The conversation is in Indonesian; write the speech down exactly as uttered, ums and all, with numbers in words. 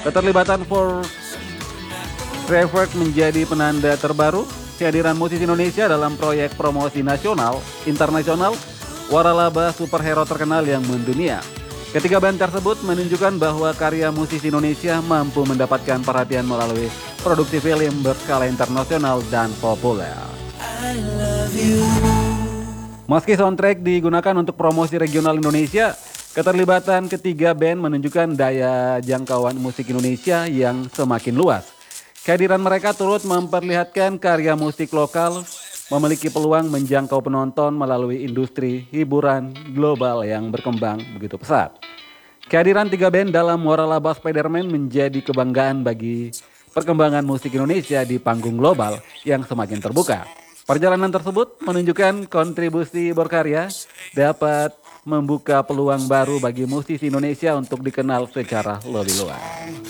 Keterlibatan For Trevor menjadi penanda terbaru kehadiran musisi Indonesia dalam proyek promosi nasional, internasional, waralaba superhero terkenal yang mendunia. Ketiga band tersebut menunjukkan bahwa karya musisi Indonesia mampu mendapatkan perhatian melalui produksi film berskala internasional dan populer. Meski soundtrack digunakan untuk promosi regional Indonesia, keterlibatan ketiga band menunjukkan daya jangkauan musik Indonesia yang semakin luas. Kehadiran mereka turut memperlihatkan karya musik lokal memiliki peluang menjangkau penonton melalui industri hiburan global yang berkembang begitu pesat. Kehadiran tiga band dalam waralaba Spider-Man menjadi kebanggaan bagi perkembangan musik Indonesia di panggung global yang semakin terbuka. Perjalanan tersebut menunjukkan kontribusi berkarya dapat membuka peluang baru bagi musisi Indonesia untuk dikenal secara lebih luas.